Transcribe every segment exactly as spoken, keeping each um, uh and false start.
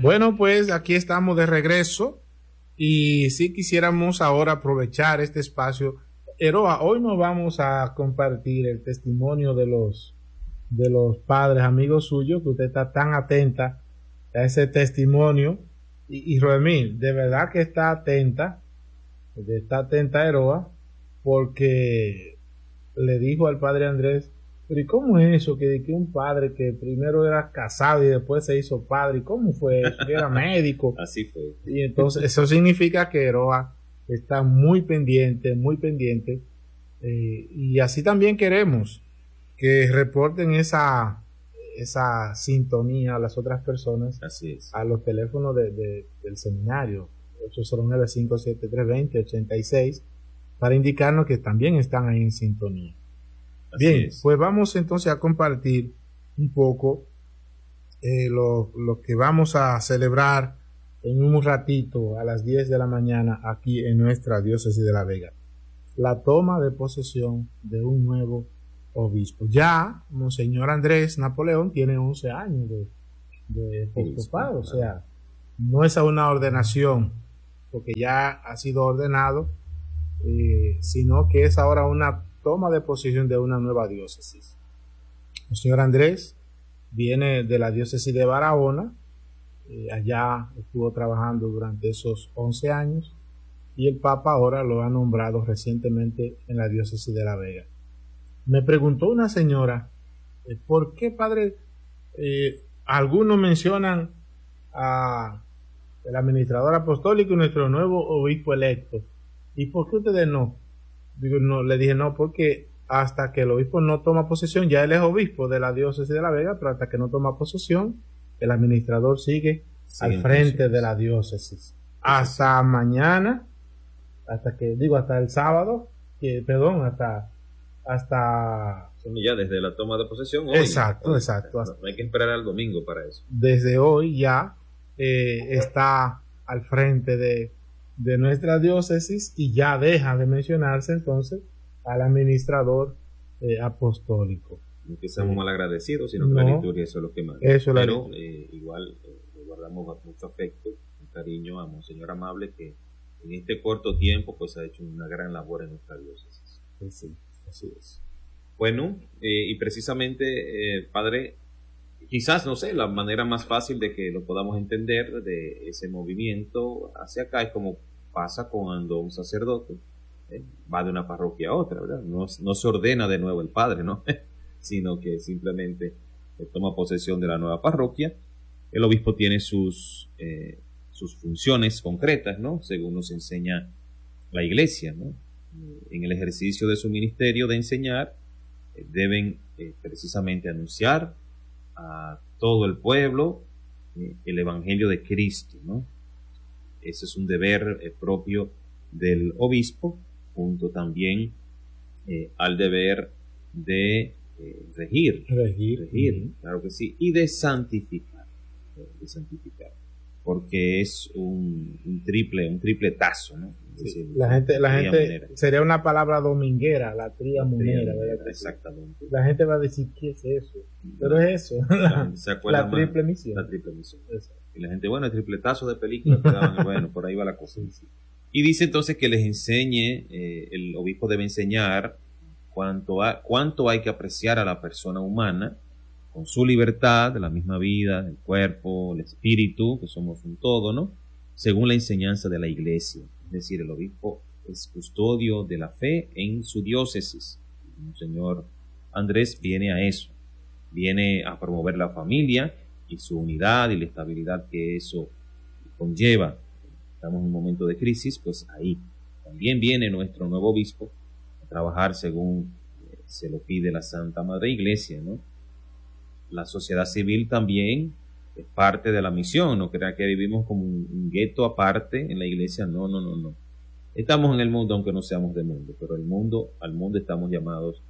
Bueno, pues aquí estamos de regreso y si quisiéramos ahora aprovechar este espacio. Eroa, hoy nos vamos a compartir el testimonio de los de los padres, amigos suyos, que usted está tan atenta a ese testimonio. Y, y Roemil, de verdad que está atenta, está atenta Eroa, porque le dijo al padre Andrés, pero ¿y cómo es eso? Que, que un padre que primero era casado y después se hizo padre, ¿y cómo fue eso? Que era médico. Así fue. Y entonces eso significa que Eroa está muy pendiente, muy pendiente, eh, y así también queremos que reporten esa esa sintonía a las otras personas. Así es. A los teléfonos de, de, del seminario ocho cero nueve, cinco siete tres, dos cero ocho seis para indicarnos que también están ahí en sintonía. Así Bien, es. pues vamos entonces a compartir un poco eh, lo, lo que vamos a celebrar en un ratito a las diez de la mañana aquí en nuestra diócesis de La Vega. La toma de posesión de un nuevo obispo. Ya Monseñor Andrés Napoleón tiene once años de, de episcopado, o sea, no es a una ordenación, porque ya ha sido ordenado, eh, sino que es ahora una toma de posesión de una nueva diócesis. El señor Andrés viene de la diócesis de Barahona, eh, allá estuvo trabajando durante esos once años, y el Papa ahora lo ha nombrado recientemente en la diócesis de La Vega. Me preguntó una señora, eh, ¿por qué, padre, eh, algunos mencionan a el administrador apostólico y nuestro nuevo obispo electo? ¿Y por qué ustedes no? Digo, no, le dije no, porque hasta que el obispo no toma posesión, ya él es obispo de la diócesis de La Vega, pero hasta que no toma posesión, el administrador sigue sí, al frente entonces de la diócesis. Hasta sí. mañana, hasta que, digo, hasta el sábado, que, perdón, hasta hasta ya desde la toma de posesión hoy, exacto, hoy, exacto. No, no hay que esperar al domingo para eso. Desde hoy ya eh, está al frente de, de nuestra diócesis y ya deja de mencionarse entonces al administrador eh, apostólico. No que seamos eh, mal agradecidos, sino que no, la liturgia eso es lo que manda. Eso Pero eh, igual eh, le guardamos mucho afecto, un cariño a Monseñor Amable, que en este corto tiempo pues ha hecho una gran labor en nuestra diócesis. Sí, sí. Así es. Bueno, eh, y precisamente, eh, padre, quizás, no sé, la manera más fácil de que lo podamos entender de ese movimiento hacia acá es como pasa cuando un sacerdote eh, va de una parroquia a otra, ¿verdad? No, no se ordena de nuevo el padre, ¿no? Sino que simplemente eh, toma posesión de la nueva parroquia. El obispo tiene sus, eh, sus funciones concretas, ¿no? Según nos enseña la Iglesia, ¿no? En el ejercicio de su ministerio de enseñar, eh, deben eh, precisamente anunciar a todo el pueblo eh, el Evangelio de Cristo, ¿no? Ese es un deber eh, propio del obispo, junto también eh, al deber de eh, regir, regir, regir uh-huh. Claro que sí, y de santificar, eh, de santificar, porque es un, un triple, un tripletazo, ¿no? Sí, decir, la gente, la gente munera. Sería una palabra dominguera, la tría munera, ¿verdad? Exactamente. La gente va a decir, ¿qué es eso? Pero es eso, la, la triple misión. La triple misión. Exacto. Y la gente, bueno, el tripletazo de películas, bueno, por ahí va la cosa. Sí, sí. Y dice entonces que les enseñe, eh, el obispo debe enseñar cuánto, ha, cuánto hay que apreciar a la persona humana con su libertad, la misma vida, el cuerpo, el espíritu, que somos un todo, ¿no? Según la enseñanza de la Iglesia. Es decir, el obispo es custodio de la fe en su diócesis. El señor Andrés viene a eso, viene a promover la familia y su unidad y la estabilidad que eso conlleva. Estamos en un momento de crisis, pues ahí también viene nuestro nuevo obispo a trabajar según se lo pide la Santa Madre Iglesia, ¿no? La sociedad civil también es parte de la misión, no crea que vivimos como un, un gueto aparte en la iglesia, no, no, no, no. Estamos en el mundo aunque no seamos de mundo, pero el mundo, al mundo estamos llamados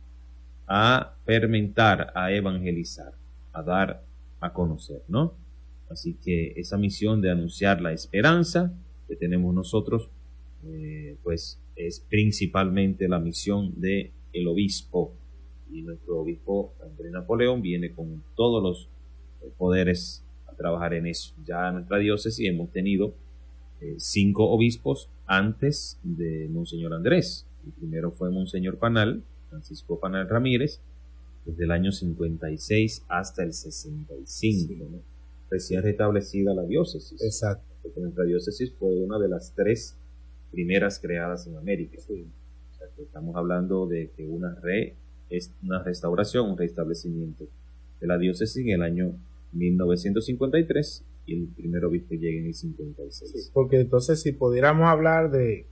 a fermentar, a evangelizar, a dar a conocer, ¿no? Así que esa misión de anunciar la esperanza que tenemos nosotros, eh, pues es principalmente la misión de el obispo, y nuestro obispo Andrés Napoleón viene con todos los poderes a trabajar en eso. Ya en nuestra diócesis hemos tenido eh, cinco obispos antes de Monseñor Andrés. El primero fue Monseñor Panal, Francisco Panal Ramírez, desde el año cincuenta y seis hasta el sesenta y cinco, sí. ¿no? Recién restablecida la diócesis. Exacto. Porque nuestra diócesis fue una de las tres primeras creadas en América. Sí. O sea, que estamos hablando de que una, re, es una restauración, un restablecimiento de la diócesis en el año mil novecientos cincuenta y tres y el primer obispo llega en el cincuenta y seis. Sí, porque entonces si pudiéramos hablar de,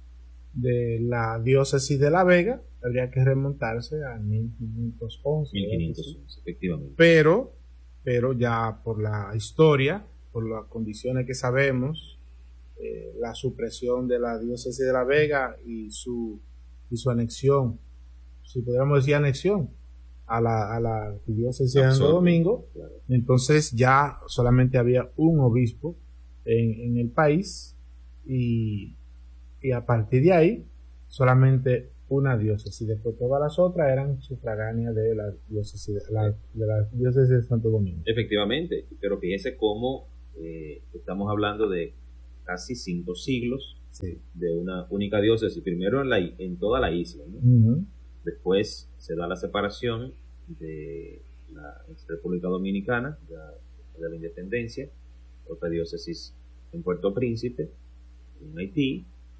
de la diócesis de La Vega, habría que remontarse a mil quinientos once. mil quinientos once, efectivamente. Pero, pero ya por la historia, por las condiciones que sabemos, eh, la supresión de la diócesis de La Vega y su, y su anexión, si pudiéramos decir anexión, a la, a la diócesis de Santo Domingo, claro. Entonces ya solamente había un obispo en, en el país y, y a partir de ahí solamente una diócesis. Después todas las otras eran sufragáneas de la diócesis de la, de la diócesis de Santo Domingo. Efectivamente, pero fíjese cómo eh, estamos hablando de casi cinco siglos, sí, de una única diócesis, primero en, la, en toda la isla, ¿no? Uh-huh. Después se da la separación de la República Dominicana, de, de la independencia, otra diócesis en Puerto Príncipe, en Haití,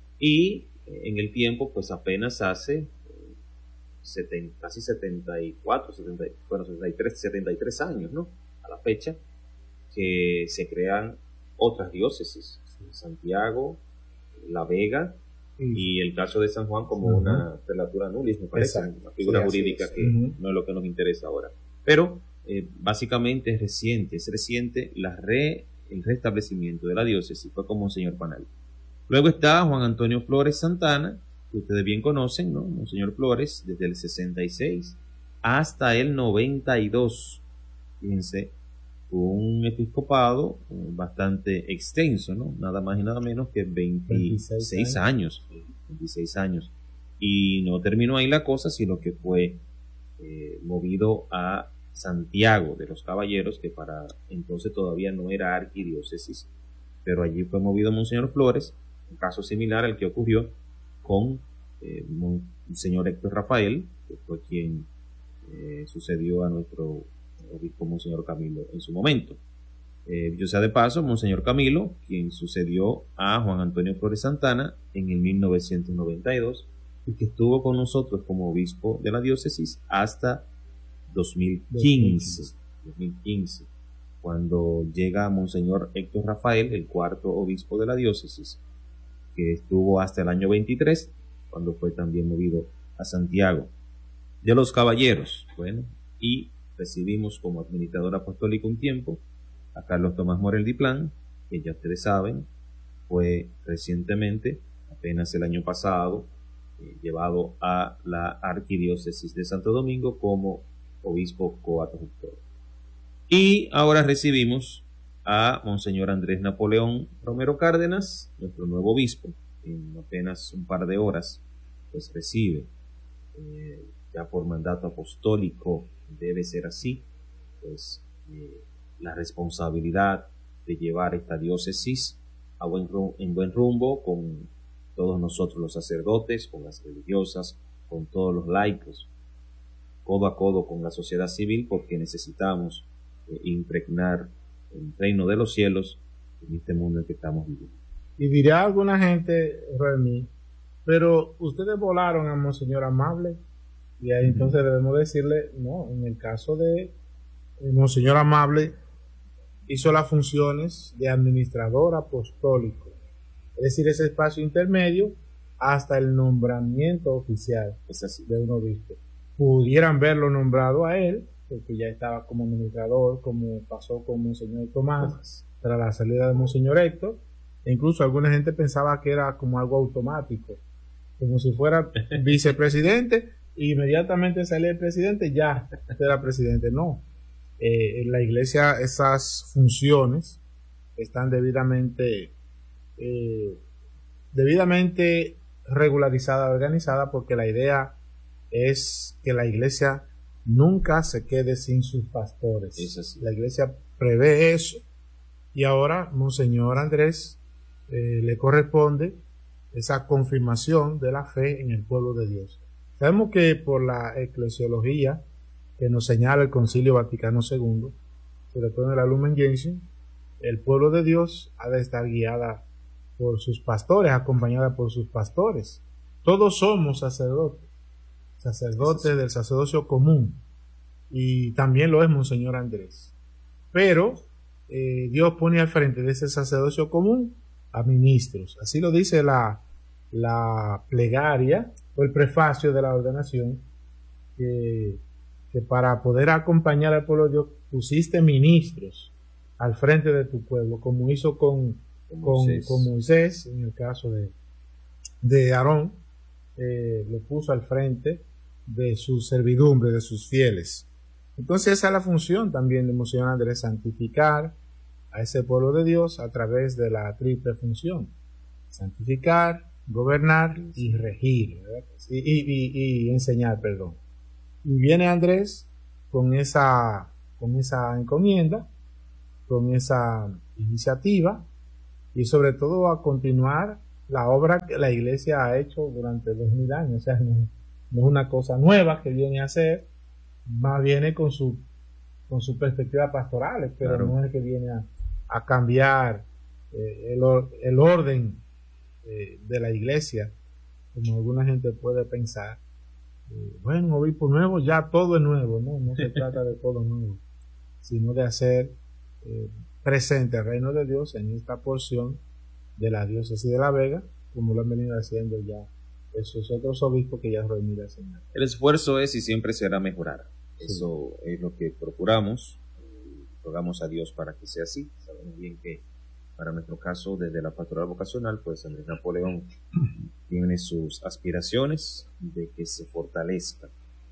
y en el tiempo, pues apenas hace eh, setenta, casi setenta y cuatro, setenta, bueno, setenta y tres, setenta y tres años, ¿no? A la fecha, que se crean otras diócesis, Santiago, La Vega, y el caso de San Juan como uh-huh. una prelatura nulis, me parece, exacto, una figura sí, jurídica es. que uh-huh. no es lo que nos interesa ahora. Pero eh, básicamente es reciente, es reciente la re, el restablecimiento de la diócesis, fue con Monseñor Panal. Luego está Juan Antonio Flores Santana, que ustedes bien conocen, ¿no? Monseñor Flores, desde el sesenta y seis hasta el noventa y dos. Fíjense, un episcopado bastante extenso, ¿no? Nada más y nada menos que veintiséis años. veintiséis años. Y no terminó ahí la cosa, sino que fue eh, movido a Santiago de los Caballeros, que para entonces todavía no era arquidiócesis, pero allí fue movido Monseñor Flores, un caso similar al que ocurrió con eh, Monseñor Héctor Rafael, que fue quien eh, sucedió a nuestro obispo Monseñor Camilo en su momento. Eh, yo sea de paso, Monseñor Camilo, quien sucedió a Juan Antonio Flores Santana en el mil novecientos noventa y dos y que estuvo con nosotros como obispo de la diócesis hasta dos mil quince, dos mil quince, cuando llega Monseñor Héctor Rafael, el cuarto obispo de la diócesis, que estuvo hasta el año veintitrés, cuando fue también movido a Santiago de los Caballeros. Bueno, y recibimos como administrador apostólico un tiempo a Carlos Tomás Morel Diplán, que ya ustedes saben, fue recientemente, apenas el año pasado, eh, llevado a la arquidiócesis de Santo Domingo como obispo coadjutor. Y ahora recibimos a Monseñor Andrés Napoleón Romero Cárdenas, nuestro nuevo obispo, en apenas un par de horas, pues recibe, eh, ya por mandato apostólico, debe ser así, pues eh, la responsabilidad de llevar esta diócesis a buen, en buen rumbo con todos nosotros los sacerdotes, con las religiosas, con todos los laicos, codo a codo con la sociedad civil, porque necesitamos eh, impregnar el reino de los cielos en este mundo en que estamos viviendo. Y dirá alguna gente, Remy, pero ustedes volaron a Monseñor Amable, y ahí uh-huh. entonces debemos decirle, no, en el caso de Monseñor Amable hizo las funciones de administrador apostólico, es decir, ese espacio intermedio hasta el nombramiento oficial es así. De un obispo. Pudieran verlo nombrado a él, porque ya estaba como administrador, como pasó con Monseñor Tomás, Tomás. Tras la salida de Monseñor Héctor, e incluso alguna gente pensaba que era como algo automático, como si fuera vicepresidente, e inmediatamente salía el presidente, ya era presidente. No, eh, en la iglesia esas funciones están debidamente eh, debidamente regularizadas, organizadas, porque la idea es que la iglesia nunca se quede sin sus pastores. Es así. La iglesia prevé eso, y ahora Monseñor Andrés eh, le corresponde esa confirmación de la fe en el pueblo de Dios. Sabemos que por la eclesiología que nos señala el Concilio Vaticano segundo, sobre todo en la Lumen Gentium, el pueblo de Dios ha de estar guiada por sus pastores, acompañada por sus pastores. Todos somos sacerdotes, sacerdotes del sacerdocio común, y también lo es Monseñor Andrés. Pero eh, Dios pone al frente de ese sacerdocio común a ministros. Así lo dice la, la plegaria o el prefacio de la ordenación, que, que para poder acompañar al pueblo de Dios pusiste ministros al frente de tu pueblo, como hizo con, con, Moisés. con Moisés, en el caso de, de Aarón, eh, lo puso al frente de su servidumbre, de sus fieles. Entonces esa es la función también de Monseñor Andrés, santificar a ese pueblo de Dios a través de la triple función: santificar, gobernar y regir, y, y, y, y enseñar, perdón. Y viene Andrés con esa, con esa encomienda, con esa iniciativa, y sobre todo a continuar la obra que la Iglesia ha hecho durante dos mil años. O sea, no, no es una cosa nueva que viene a hacer, más viene con su con su perspectiva pastoral, pero claro, no es que viene a, a cambiar eh, el, el orden eh, de la Iglesia, como alguna gente puede pensar. Eh, bueno, obispo nuevo, ya todo es nuevo. No, no se trata de todo nuevo, sino de hacer eh, presente el reino de Dios en esta porción de la diócesis de La Vega, como lo han venido haciendo ya esos otros obispos que ya reunido al Señor. El esfuerzo es y siempre será mejorar. Eso sí, es lo que procuramos. Rogamos a Dios para que sea así. Sabemos bien que para nuestro caso, desde la pastoral vocacional, pues Andrés Napoleón tiene sus aspiraciones de que se fortalezca,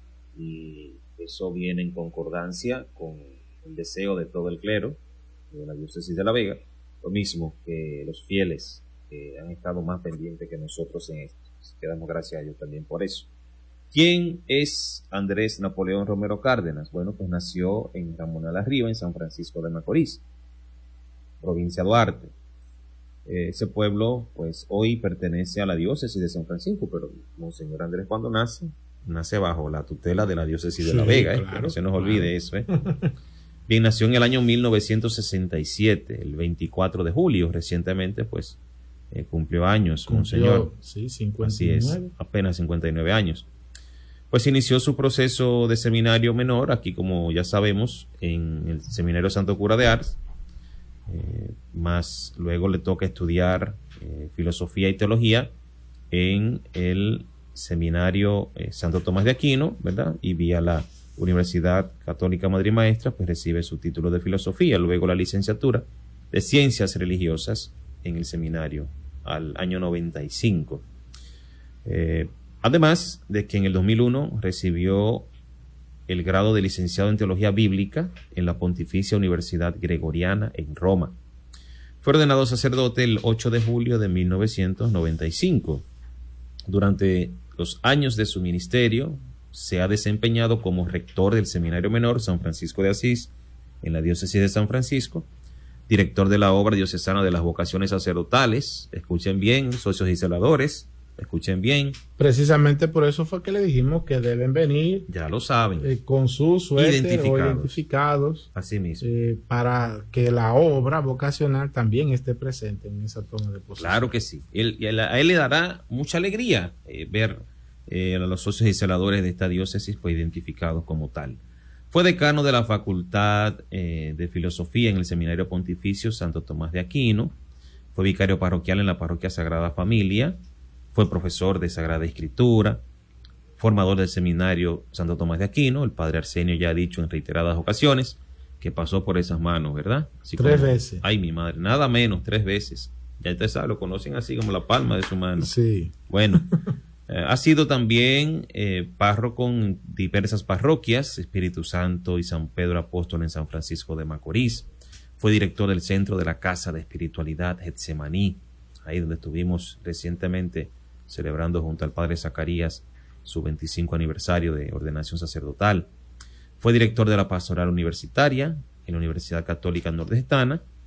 y eso viene en concordancia con el deseo de todo el clero de la diócesis de La Vega, lo mismo que los fieles que han estado más pendientes que nosotros en esto. Que damos gracias a Dios también por eso. ¿Quién es Andrés Napoleón Romero Cárdenas? Bueno, pues nació en Ramonal Arriba, en San Francisco de Macorís, provincia Duarte. Eh, ese pueblo, pues hoy pertenece a la diócesis de San Francisco, pero Monseñor Andrés, cuando nace, nace bajo la tutela de la diócesis de sí, La Vega, claro, ¿eh? Que no se nos olvide claro. eso, ¿eh? Bien, nació en el año mil novecientos sesenta y siete, el veinticuatro de julio, recientemente, pues, eh, cumplió años, cumplió, Monseñor. Sí, cincuenta y nueve. Así es, apenas cincuenta y nueve años. Pues inició su proceso de seminario menor, aquí como ya sabemos, en el Seminario Santo Cura de Ars, eh, más luego le toca estudiar eh, filosofía y teología en el Seminario eh, Santo Tomás de Aquino, ¿verdad? Y vía la Universidad Católica Madre y Maestra, pues recibe su título de filosofía, luego la licenciatura de Ciencias Religiosas en el seminario al año noventa y cinco. Eh, Además de que en el dos mil uno recibió el grado de licenciado en Teología Bíblica en la Pontificia Universidad Gregoriana en Roma. Fue ordenado sacerdote el ocho de julio de mil novecientos noventa y cinco. Durante los años de su ministerio se ha desempeñado como rector del Seminario Menor San Francisco de Asís en la diócesis de San Francisco, director de la obra diocesana de las vocaciones sacerdotales. Escuchen bien, socios y celadores, escuchen bien. Precisamente por eso fue que le dijimos que deben venir. Ya lo saben. Eh, con sus suéter identificados. o identificados. Así mismo. Eh, para que la obra vocacional también esté presente en esa toma de posición. Claro que sí. Él, él, a él le dará mucha alegría eh, ver eh, a los socios y celadores de esta diócesis pues identificados como tal. Fue decano de la Facultad eh, de Filosofía en el Seminario Pontificio Santo Tomás de Aquino. Fue vicario parroquial en la Parroquia Sagrada Familia. Fue profesor de Sagrada Escritura, formador del Seminario Santo Tomás de Aquino. El padre Arsenio ya ha dicho en reiteradas ocasiones que pasó por esas manos, ¿verdad? Así tres como, veces. Ay, mi madre, nada menos, tres veces. Ya ustedes saben, lo conocen así como la palma de su mano. Sí. Bueno, eh, ha sido también eh, párroco en diversas parroquias, Espíritu Santo y San Pedro Apóstol en San Francisco de Macorís. Fue director del Centro de la Casa de Espiritualidad Getsemaní, ahí donde estuvimos recientemente celebrando junto al padre Zacarías su veinticinco aniversario de ordenación sacerdotal. Fue director de la Pastoral Universitaria en la Universidad Católica Nordestana.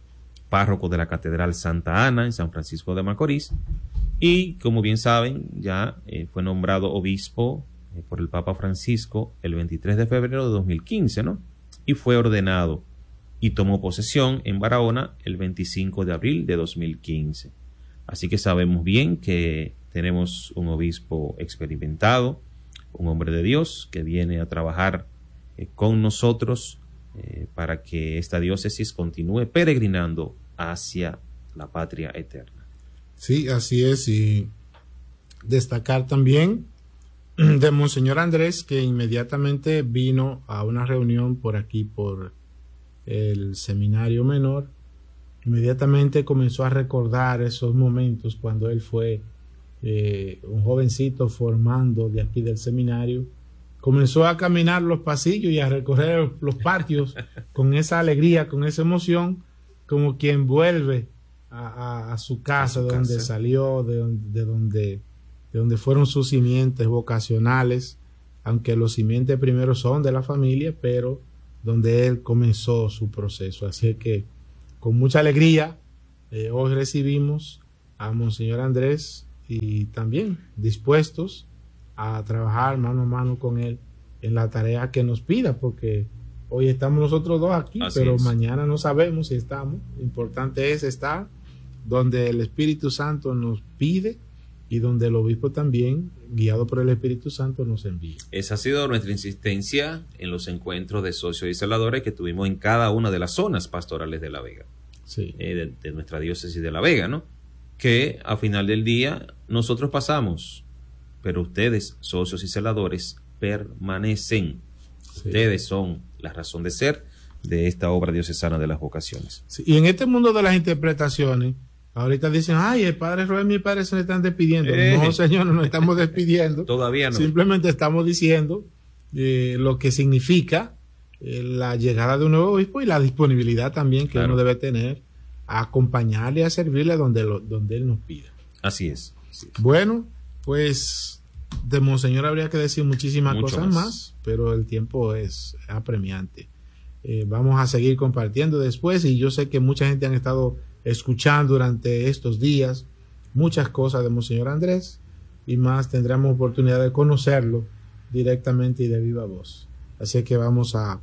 párroco de la Catedral Santa Ana en San Francisco de Macorís, y como bien saben, ya eh, fue nombrado obispo eh, por el Papa Francisco el veintitrés de febrero de dos mil quince, ¿no? Y fue ordenado y tomó posesión en Barahona el veinticinco de abril de dos mil quince. Así que sabemos bien que tenemos un obispo experimentado, un hombre de Dios que viene a trabajar eh, con nosotros eh, para que esta diócesis continúe peregrinando hacia la patria eterna. Sí, así es. Y destacar también de Monseñor Andrés, que inmediatamente vino a una reunión por aquí, por el seminario menor. Inmediatamente comenzó a recordar esos momentos cuando él fue eh, un jovencito formando de aquí del seminario. Comenzó a caminar los pasillos y a recorrer los patios con esa alegría, con esa emoción, como quien vuelve a, a, a su casa, a su de donde casa. salió, de, de, donde, de donde fueron sus simientes vocacionales, aunque los simientes primero son de la familia, pero donde él comenzó su proceso. Así que con mucha alegría eh, hoy recibimos a Monseñor Andrés, y también dispuestos a trabajar mano a mano con él en la tarea que nos pida, porque hoy estamos nosotros dos aquí, Así pero es. mañana no sabemos si estamos. Lo importante es estar donde el Espíritu Santo nos pide y donde el obispo también, guiado por el Espíritu Santo, nos envía. Esa ha sido nuestra insistencia en los encuentros de socios y celadores que tuvimos en cada una de las zonas pastorales de La Vega, sí. eh, de, de nuestra diócesis de La Vega, ¿no? Que a final del día nosotros pasamos, pero ustedes, socios y celadores, permanecen. Sí. Ustedes son la razón de ser de esta obra diocesana de las vocaciones. Sí. Y en este mundo de las interpretaciones, ahorita dicen, ay, el padre Roem y el padre se le están despidiendo. Eh. No, señor, no nos estamos despidiendo. Todavía no. Simplemente estamos diciendo eh, lo que significa eh, la llegada de un nuevo obispo y la disponibilidad también que claro. uno debe tener a acompañarle, a servirle donde, lo, donde él nos pida. Así es. Así es. Bueno, pues de Monseñor habría que decir muchísimas Mucho cosas más. más, pero el tiempo es apremiante. Eh, vamos a seguir compartiendo después, y yo sé que mucha gente han estado escuchando durante estos días muchas cosas de Monseñor Andrés, y más tendremos oportunidad de conocerlo directamente y de viva voz. Así que vamos a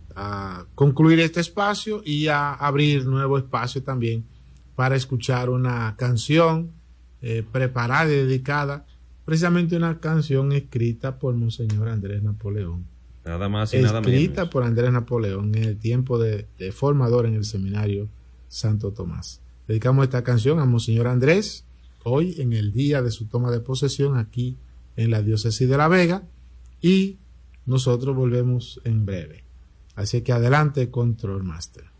a concluir este espacio y a abrir nuevo espacio también para escuchar una canción eh, preparada y dedicada, precisamente una canción escrita por Monseñor Andrés Napoleón. Nada más y nada menos. Escrita por Andrés Napoleón en el tiempo de, de formador en el seminario Santo Tomás. Dedicamos esta canción a Monseñor Andrés, hoy en el día de su toma de posesión aquí en la diócesis de La Vega, y nosotros volvemos en breve. Así que adelante, Control Master.